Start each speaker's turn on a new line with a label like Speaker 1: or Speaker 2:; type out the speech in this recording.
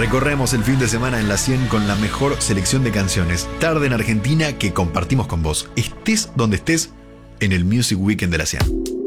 Speaker 1: Recorremos el fin de semana en la 100 con la mejor selección de canciones. Tarde en Argentina que compartimos con vos. Estés donde estés en el Music Weekend de la 100.